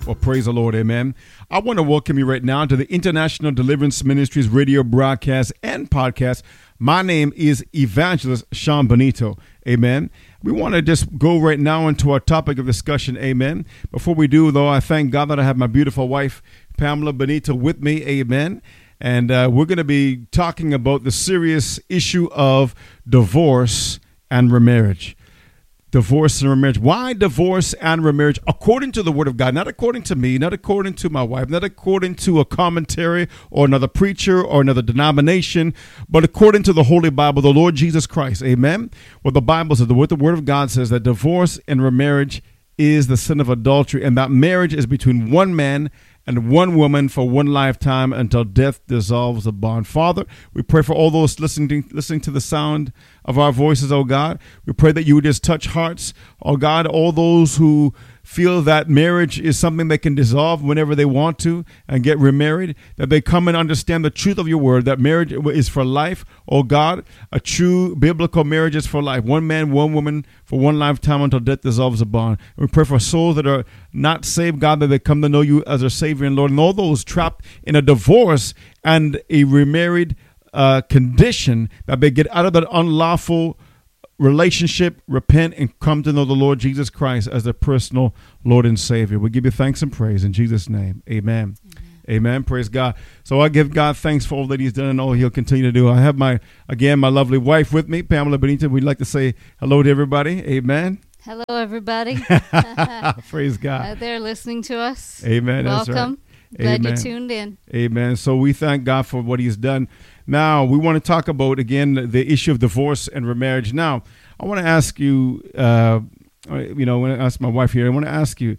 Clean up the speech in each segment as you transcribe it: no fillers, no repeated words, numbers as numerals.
Well, praise the Lord, amen. I want to welcome you right now to the International Deliverance Ministries radio broadcast and podcast. My name is Evangelist Sean Benito, amen. We want to just go right now into our topic of discussion, amen. Before we do, though, I thank God that I have my beautiful wife, Pamela Benito, with me, amen. And we're going to be talking about the serious issue of divorce and remarriage. Divorce and remarriage. Why divorce and remarriage? According to the Word of God, not according to me, not according to my wife, not according to a commentary or another preacher or another denomination, but according to the Holy Bible, the Lord Jesus Christ. Amen. What the Bible says, what the Word of God says, that divorce and remarriage is the sin of adultery, and that marriage is between one man and one woman for one lifetime until death dissolves the bond. Father, we pray for all those listening to the sound of our voices, oh God. We pray that you would just touch hearts, oh God, all those who feel that marriage is something they can dissolve whenever they want to and get remarried, that they come and understand the truth of your word, that marriage is for life, oh God. A true biblical marriage is for life. One man, one woman for one lifetime until death dissolves the bond. And we pray for souls that are not saved, God, that they come to know you as their Savior and Lord, and all those trapped in a divorce and a remarried condition, that they get out of that unlawful relationship, repent, and come to know the Lord Jesus Christ as their personal Lord and Savior. We give you thanks and praise in Jesus' name. Amen. Amen. Praise God. So I give God thanks for all that he's done and all he'll continue to do. I have my lovely wife with me, Pamela Benito. We'd like to say hello to everybody. Amen. Hello, everybody. Praise God. They're listening to us. Amen. Welcome. That's right. Glad Amen. you tuned in. Amen. So we thank God for what he's done. Now, we want to talk about, again, the issue of divorce and remarriage. Now, I want to ask you, when I ask my wife here, I want to ask you,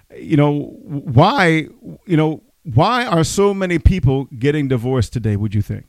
why are so many people getting divorced today, would you think?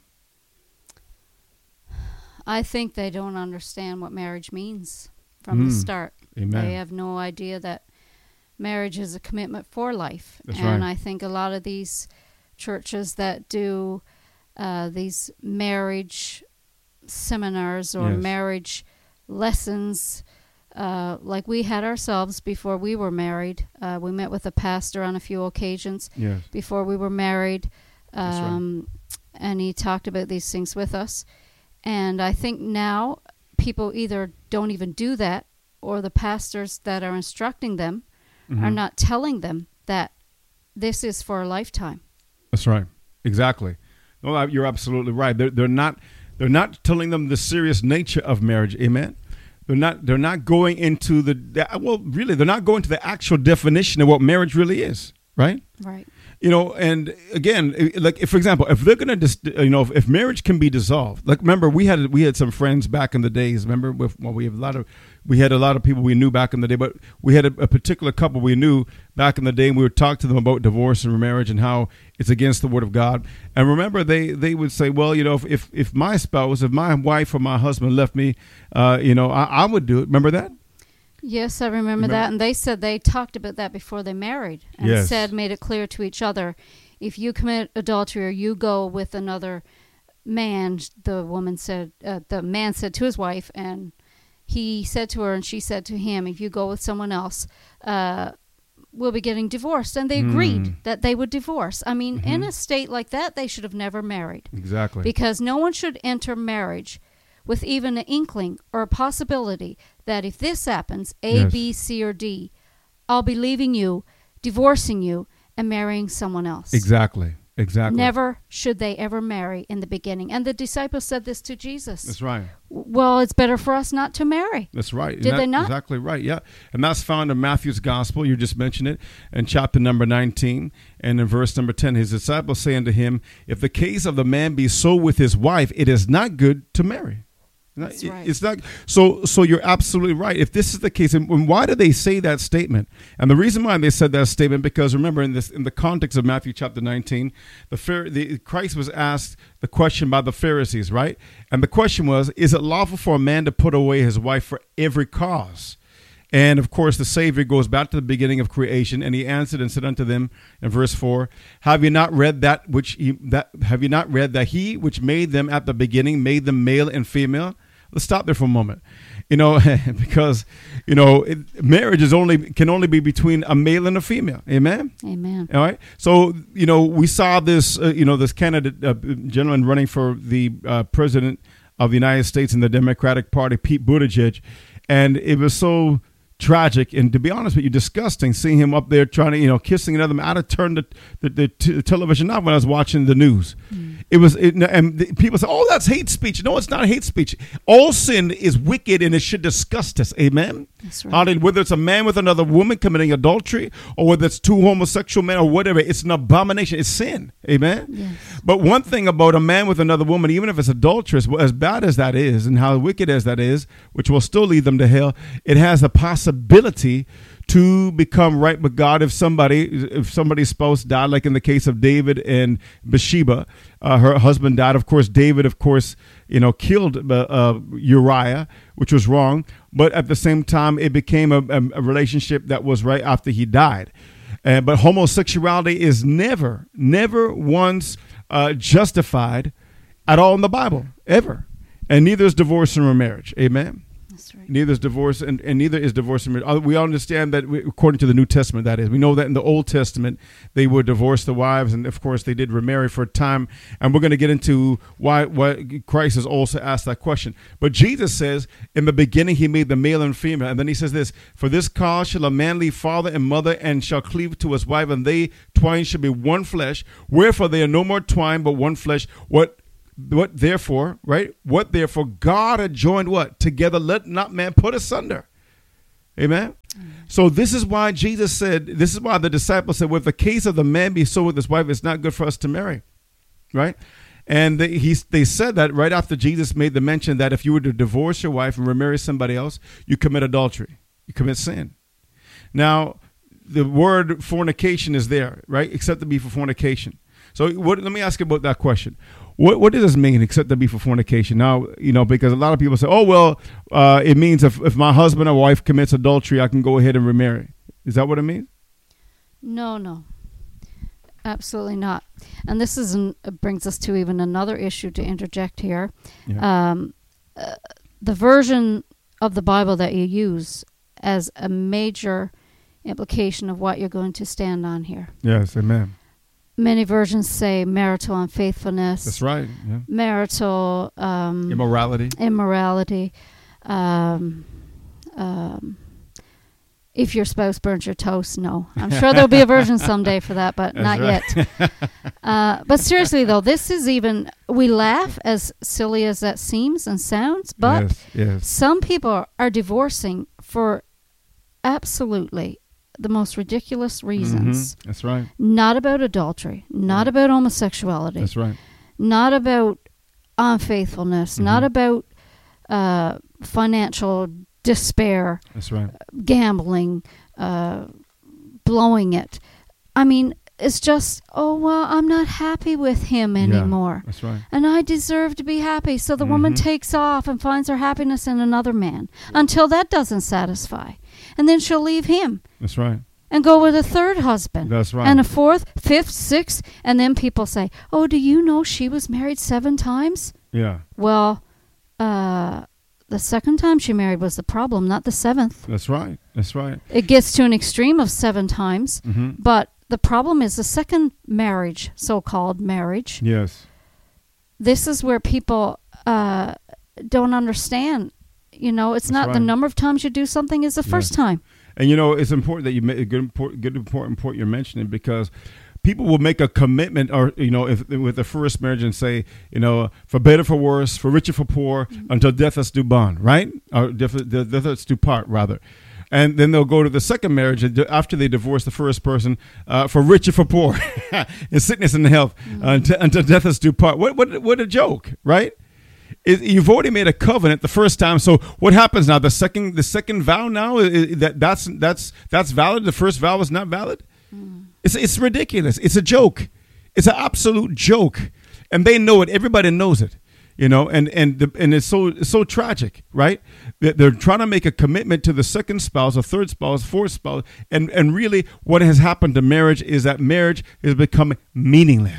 I think they don't understand what marriage means from the start. Amen. They have no idea that marriage is a commitment for life. That's and right. I think a lot of these churches that do these marriage seminars or Yes. marriage lessons, like we had ourselves before we were married. We met with a pastor on a few occasions Yes. before we were married, That's right. and he talked about these things with us. And I think now people either don't even do that, or the pastors that are instructing them are not telling them that this is for a lifetime. That's right. Exactly. No, you're absolutely right. They're not telling them the serious nature of marriage. Amen. They're not going into they're not going to the actual definition of what marriage really is. Right. Right. And again, like if, for example, if they're going to, if marriage can be dissolved, like remember we had some friends back in the days. Remember, we had a lot of people we knew back in the day, but we had a particular couple we knew back in the day, and we would talk to them about divorce and remarriage and how it's against the Word of God. And remember, they would say, well, if my spouse, if my wife or my husband left me, I would do it. Remember that? Yes, I remember that. And they said they talked about that before they married, and Yes. made it clear to each other, if you commit adultery or you go with another man, the man said to his wife, and he said to her and she said to him, if you go with someone else, we'll be getting divorced. And they agreed that they would divorce. I mean, in a state like that, they should have never married. Exactly. Because no one should enter marriage with even an inkling or a possibility that if this happens, A, Yes. B, C, or D, I'll be leaving you, divorcing you, and marrying someone else. Exactly. Never should they ever marry in the beginning. And the disciples said this to Jesus. That's right. Well, it's better for us not to marry. That's right. Did they not? Exactly right, yeah. And that's found in Matthew's Gospel. You just mentioned it in chapter number 19 and in verse number 10. His disciples say unto him, if the case of the man be so with his wife, it is not good to marry. That's right. It's not so you're absolutely right. If this is the case, and why do they say that statement? And the reason why they said that statement, because remember in the context of Matthew chapter 19, Christ was asked the question by the Pharisees, right? And the question was, is it lawful for a man to put away his wife for every cause? And of course, the Savior goes back to the beginning of creation, and he answered and said unto them in verse 4, Have you not read that he which made them at the beginning made them male and female? let's stop there for a moment. Because marriage can only be between a male and a female. Amen. Amen. All right. So we saw this this candidate gentleman running for the president of the United States in the Democratic Party, Pete Buttigieg, and it was so tragic and, to be honest with you, disgusting seeing him up there trying to kissing another man. I'd have turned the television off when I was watching the news. And people say, oh, that's hate speech. No, it's not hate speech. All sin is wicked and it should disgust us. Amen. That's right. Whether it's a man with another woman committing adultery, or whether it's two homosexual men or whatever, it's an abomination. It's sin. Amen. Yes. But one thing about a man with another woman, even if it's adulterous, as bad as that is and how wicked as that is, which will still lead them to hell, it has the possibility to become right with God if somebody's spouse died, like in the case of David and Bathsheba. Her husband died. Of course, David, killed Uriah, which was wrong. But at the same time, it became a relationship that was right after he died. But homosexuality is never once justified at all in the Bible, ever. And neither is divorce and remarriage. Amen. That's right. Neither is divorce, and neither is divorce and marriage. We understand that according to the New Testament, that is. We know that in the Old Testament, they would divorce the wives, and of course, they did remarry for a time. And we're going to get into why Christ has also asked that question. But Jesus says, in the beginning, he made the male and female. And then he says this, for this cause shall a man leave father and mother, and shall cleave to his wife, and they twain shall be one flesh. Wherefore they are no more twine, but one flesh. What therefore God had joined together, let not man put asunder. Amen. So this is why Jesus said, this is why the disciples said, well, if the case of the man be so with his wife, it's not good for us to marry. Right. And they said that right after Jesus made the mention that if you were to divorce your wife and remarry somebody else, you commit adultery, you commit sin. Now, the word fornication is there, right? Except to be for fornication. So let me ask you about that question. What does this mean, except to be for fornication? Now, because a lot of people say, oh, well, it means if my husband or wife commits adultery, I can go ahead and remarry. Is that what it means? No, absolutely not. And this brings us to even another issue to interject here. Yeah. The version of the Bible that you use as a major implication of what you're going to stand on here. Yes, amen. Many versions say marital unfaithfulness. That's right. Yeah. Marital immorality. If your spouse burns your toast, no. I'm sure there'll be a version someday for that, but not yet. But seriously, though, this is we laugh, as silly as that seems and sounds, but yes. Some people are divorcing for absolutely the most ridiculous reasons. Mm-hmm. That's right. Not about adultery, not about homosexuality. That's right. Not about unfaithfulness, mm-hmm. Not about financial despair. That's right. Gambling, blowing it. I mean, it's just, I'm not happy with him anymore. Yeah, that's right. And I deserve to be happy. So the woman takes off and finds her happiness in another man until that doesn't satisfy. And then she'll leave him. That's right. And go with a third husband. That's right. And a fourth, fifth, sixth. And then people say, oh, do you know she was married 7 times? Yeah. Well, the second time she married was the problem, not the 7th. That's right. That's right. It gets to an extreme of 7 times. Mm-hmm. But the problem is the second marriage, so-called marriage. Yes. This is where people don't understand. It's not the number of times you do something is the first time. And, it's important that you make a good important point you're mentioning, because people will make a commitment, or, if with the first marriage, and say, for better, for worse, for richer, for poor, until death us do bond, right? Or death us do part, rather. And then they'll go to the second marriage after they divorce the first person, for richer, for poor, in sickness and health, until death us do part. What a joke, right? You've already made a covenant the first time. So what happens now? The second vow now, that's valid. The first vow is not valid. It's ridiculous. It's a joke. It's an absolute joke, and they know it. Everybody knows it. And it's so tragic, right? They're trying to make a commitment to the second spouse, a third spouse, fourth spouse, and really what has happened to marriage is that marriage has become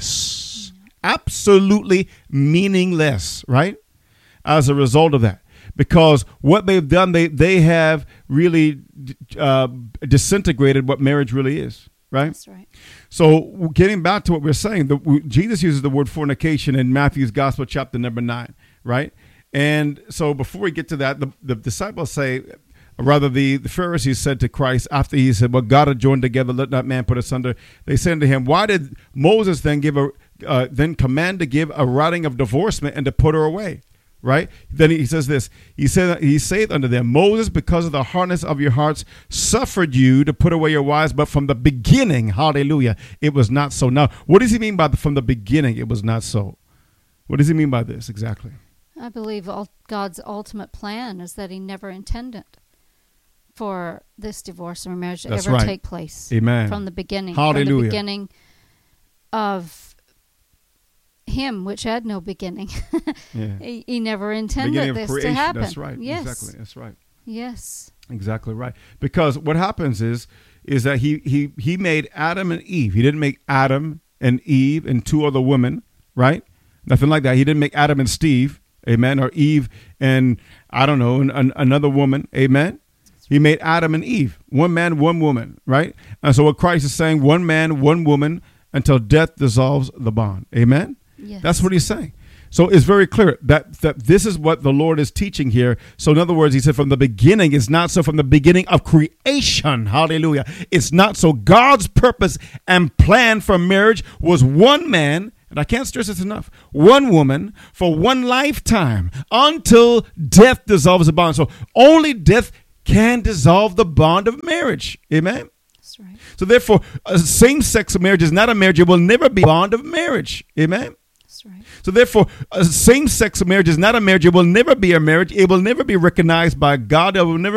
meaningless, absolutely meaningless, right? As a result of that, because what they've done, they have really disintegrated what marriage really is. Right? That's right. So getting back to what we're saying, Jesus uses the word fornication in Matthew's Gospel, chapter number 9, right? And so before we get to that, the disciples say, or rather the Pharisees said to Christ after he said, well, God had joined together, let not man put asunder. They said to him, why did Moses then command to give a writing of divorcement and to put her away? Right? Then he says this, he saith unto them, Moses, because of the hardness of your hearts, suffered you to put away your wives, but from the beginning, hallelujah, it was not so. Now, what does he mean by from the beginning it was not so? What does he mean by this exactly? I believe God's ultimate plan is that he never intended for this divorce or marriage to ever take place. Amen. From the beginning. Hallelujah. From the beginning of him, which had no beginning. Yeah. He never intended this to happen. That's right. Yes. Exactly. That's right. Yes. Exactly right. Because what happens is that he made Adam and Eve. He didn't make Adam and Eve and two other women, right? Nothing like that. He didn't make Adam and Steve, amen, or Eve and, I don't know, another woman, amen. He made Adam and Eve, one man, one woman, right? And so what Christ is saying, one man, one woman, until death dissolves the bond, amen. Yes. That's what he's saying. So it's very clear that this is what the Lord is teaching here. So in other words, he said from the beginning, it's not so. From the beginning of creation, hallelujah, it's not so. God's purpose and plan for marriage was one man, and I can't stress this enough, one woman for one lifetime until death dissolves the bond. So only death can dissolve the bond of marriage. Amen. That's right. So therefore, a same-sex marriage is not a marriage. It will never be a bond of marriage. Amen. Right. So therefore, a same-sex marriage is not a marriage. It will never be a marriage. It will never be recognized by God. It will never